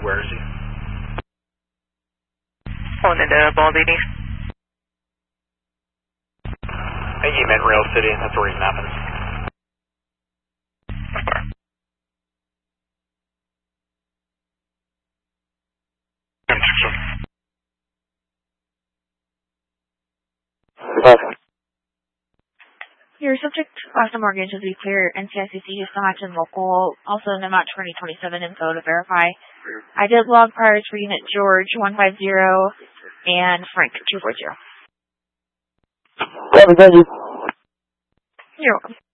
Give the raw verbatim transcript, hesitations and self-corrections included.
Where is he? Pulling into Ball Beatty. I think he meant Rail City. That's where he's napping. Your subject last mortgage is be clear. N C I C C Houston Action Local, also NEMAT twenty twenty-seven info to verify. I did log prior to Unit George one five zero and Frank two four zero. Thank you. You're welcome.